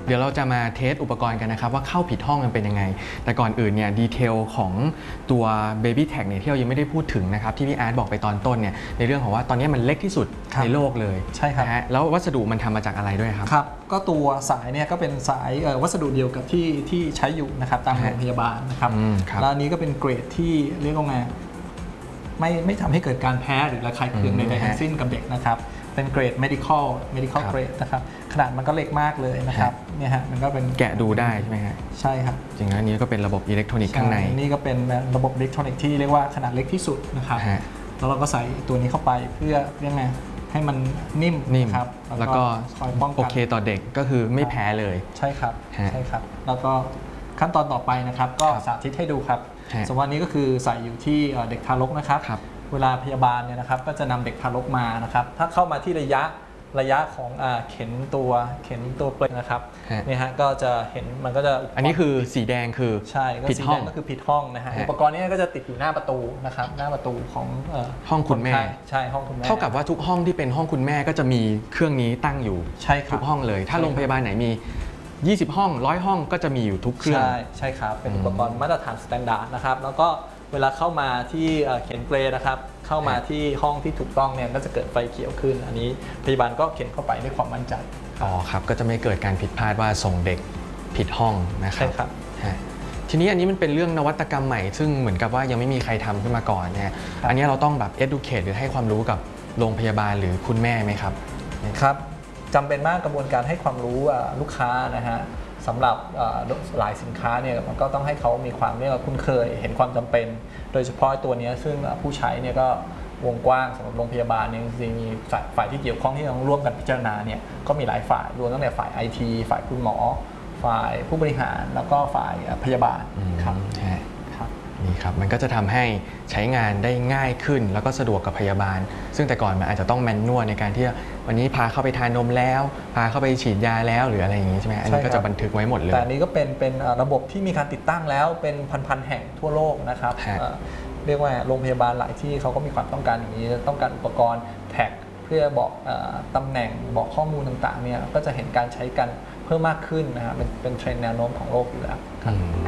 เดี๋ยวเราจะมาเทสอุปกรณ์กันนะครับว่าเข้าผิดห้องมันเป็นยังไงแต่ก่อนอื่นเนี่ยดีเทลของตัว Baby Tag เนี่ยที่เรายังไม่ได้พูดถึงนะครับที่พี่อาร์ตบอกไปตอนต้นเนี่ยในเรื่องของว่าตอนนี้มันเล็กที่สุดในโลกเลยใช่ครับนะฮะแล้ววัสดุมันทำมาจากอะไรด้วยครับครับก็ตัวสายเนี่ยก็เป็นสายวัสดุเดียวกับที่ใช้อยู่นะครับตามโรงพยาบาลนะครับแล้วอันนี้ก็เป็นเกรดที่เรียกว่าไงไม่ทำให้เกิดการแพ้หรือระคายเคืองใดๆทั้งสิ้นกับเด็กนะครับเป็นเกรด medical grade นะครับขนาดมันก็เล็กมากเลยนะครับเนี่ยฮะมันก็เป็นแกะดูได้ใช่ไหมฮะใช่ครับจริงๆอันนี้ก็เป็นระบบอิเล็กทรอนิกส์ข้างในนี่ก็เป็นระบบอิเล็กทรอนิกส์ที่เรียกว่าขนาดเล็กที่สุดนะครับแล้วเราก็ใส่ตัวนี้เข้าไปเพื่อเรียกไงให้มันนิ่มครับแล้วก็โอเคต่อเด็กก็คือไม่แพ้เลยใช่ครับใช่ครับแล้วก็ขั้นตอนต่อไปนะครับก็สาธิตให้ดูครับสมมตินี้ก็คือใส่อยู่ที่เด็กทารกนะครับเวลาพยาบาลเนี่ยนะครับก็จะนำเด็กทารกมานะครับถ้าเข้ามาที่ระยะของเข็นตัวเปลือกนะครับนี่ฮะก็จะเห็นมันก็จะอันนี้คือสีแดงคือใช่ผิดห้องก็คือผิดห้องนะฮะอุปกรณ์นี้ก็จะติดอยู่หน้าประตูนะครับหน้าประตูของห้องคุณแม่ใช่ห้องคุณแม่เท่ากับว่าทุกห้องที่เป็นห้องคุณแม่ก็จะมีเครื่องนี้ตั้งอยู่ใช่ครับทุกห้องเลยถ้าโรงพยาบาลไหนมี20ห้อง100ห้องก็จะมีอยู่ทุกเครื่องใช่ครับเป็นอุปกรณ์มาตรฐานสแตนดาร์ดนะครับแล้วก็เวลาเข้ามาที่เข็นเปลนะครับเข้ามาที่ห้องที่ถูกต้องเนี่ยก็จะเกิดไฟเขียวขึ้นอันนี้พยาบาลก็เข็นเข้าไปด้วยความมั่นใจอ๋อครับก็จะไม่เกิดการผิดพลาดว่าส่งเด็กผิดห้องนะครับใช่ครับทีนี้อันนี้มันเป็นเรื่องนวัตกรรมใหม่ซึ่งเหมือนกับว่ายังไม่มีใครทำขึ้นมาก่อนเนี่ยอันนี้เราต้องแบบ educate หรือให้ความรู้กับโรงพยาบาลหรือคุณแม่ไหมครับครับจำเป็นมากกระบวนการให้ความรู้ลูกค้านะฮะสำหรับหลายสินค้าเนี่ยมันก็ต้องให้เขามีความคุ้นเคยเห็นความจำเป็นโดยเฉพาะตัวนี้ซึ่งผู้ใช้เนี่ยก็วงกว้างสำหรับโรงพยาบาลเนี่ยจริงๆมีฝ่ายที่เกี่ยวข้องที่ต้องร่วมกันพิจารณาเนี่ยก็มีหลายฝ่ายรวมตั้งแต่ฝ่าย IT ฝ่ายคุณหมอฝ่ายผู้บริหารแล้วก็ฝ่ายพยาบาลครับนี่ครับมันก็จะทำให้ใช้งานได้ง่ายขึ้นแล้วก็สะดวกกับพยาบาลซึ่งแต่ก่อนมันอาจจะต้องแมนนวลในการที่วันนี้พาเข้าไปทานนมแล้วพาเข้าไปฉีดยาแล้วหรืออะไรอย่างนี้ใช่ไหมอันนี้ก็จะบันทึกไว้หมดเลยแต่อันนี้ก็เป็นระบบที่มีการติดตั้งแล้วเป็นพันแห่งทั่วโลกนะครับเรียกว่าโรงพยาบาลหลายที่เขาก็มีความต้องการอย่างนี้ต้องการอุปกรณ์แท็กเพื่อบอกตำแหน่งบอกข้อมูลต่างๆเนี่ยก็จะเห็นการใช้กันเพิ่มมากขึ้นนะครับเป็นเทรนด์แนวโน้มของโลกอยู่แล้ว